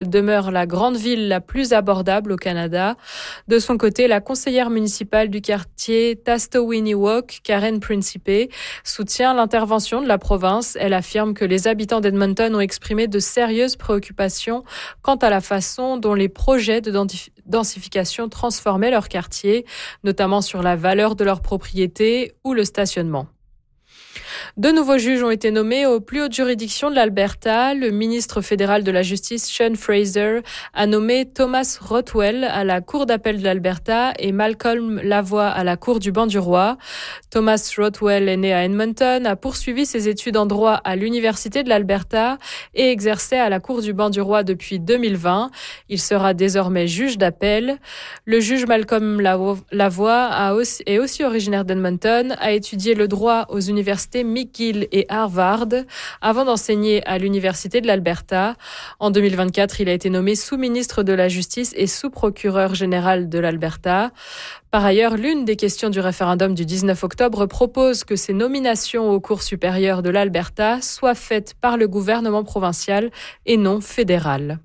Montréal demeure la grande ville la plus abordable au Canada. De son côté, la conseillère municipale du quartier Tastowiniwak, Karen Principe, soutient l'intervention de la province. Elle affirme que les habitants d'Edmonton ont exprimé de sérieuses préoccupations quant à la façon dont les projets de densification transformaient leur quartier, notamment sur la valeur de leur propriété ou le stationnement. De nouveaux juges ont été nommés aux plus hautes juridictions de l'Alberta. Le ministre fédéral de la Justice, Sean Fraser, a nommé Thomas Rothwell à la Cour d'appel de l'Alberta et Malcolm Lavoie à la Cour du Banc-du-Roi. Thomas Rothwell est né à Edmonton, a poursuivi ses études en droit à l'Université de l'Alberta et exerçait à la Cour du Banc-du-Roi depuis 2020. Il sera désormais juge d'appel. Le juge Malcolm Lavoie est aussi originaire d'Edmonton, a étudié le droit aux universités McGill et Harvard avant d'enseigner à l'Université de l'Alberta. En 2024, il a été nommé sous-ministre de la Justice et sous-procureur général de l'Alberta. Par ailleurs, l'une des questions du référendum du 19 octobre propose que ces nominations aux cours supérieures de l'Alberta soient faites par le gouvernement provincial et non fédéral.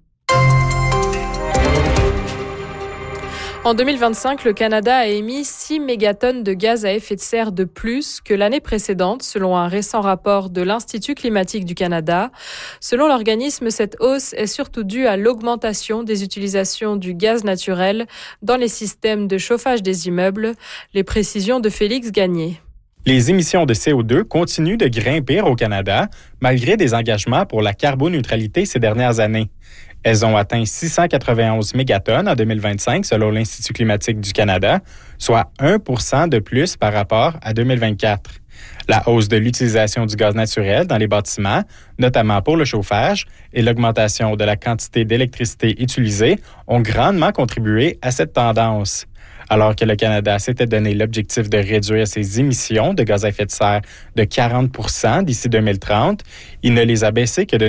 En 2025, le Canada a émis 6 mégatonnes de gaz à effet de serre de plus que l'année précédente, selon un récent rapport de l'Institut climatique du Canada. Selon l'organisme, cette hausse est surtout due à l'augmentation des utilisations du gaz naturel dans les systèmes de chauffage des immeubles. Les précisions de Félix Gagné. Les émissions de CO2 continuent de grimper au Canada, malgré des engagements pour la carboneutralité ces dernières années. Elles ont atteint 691 mégatonnes en 2025, selon l'Institut climatique du Canada, soit 1% de plus par rapport à 2024. La hausse de l'utilisation du gaz naturel dans les bâtiments, notamment pour le chauffage, et l'augmentation de la quantité d'électricité utilisée ont grandement contribué à cette tendance. Alors que le Canada s'était donné l'objectif de réduire ses émissions de gaz à effet de serre de 40% d'ici 2030, il ne les a baissées que de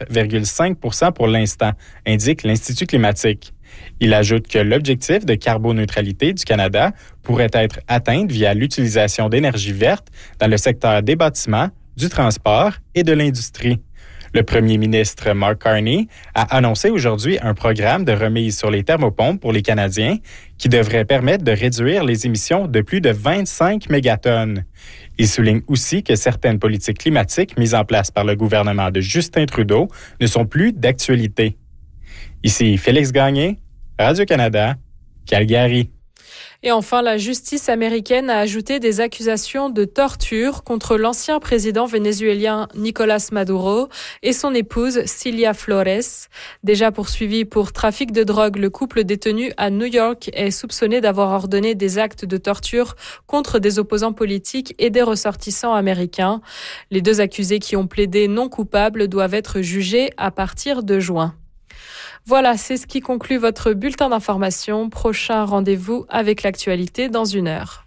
9,5% pour l'instant, indique l'Institut climatique. Il ajoute que l'objectif de carboneutralité du Canada pourrait être atteint via l'utilisation d'énergie verte dans le secteur des bâtiments, du transport et de l'industrie. Le premier ministre Mark Carney a annoncé aujourd'hui un programme de remise sur les thermopompes pour les Canadiens qui devrait permettre de réduire les émissions de plus de 25 mégatonnes. Il souligne aussi que certaines politiques climatiques mises en place par le gouvernement de Justin Trudeau ne sont plus d'actualité. Ici Félix Gagné, Radio-Canada, Calgary. Et enfin, la justice américaine a ajouté des accusations de torture contre l'ancien président vénézuélien Nicolás Maduro et son épouse Cilia Flores. Déjà poursuivi pour trafic de drogue, le couple détenu à New York est soupçonné d'avoir ordonné des actes de torture contre des opposants politiques et des ressortissants américains. Les deux accusés qui ont plaidé non coupables doivent être jugés à partir de juin. Voilà, c'est ce qui conclut votre bulletin d'information. Prochain rendez-vous avec l'actualité dans 1 heure.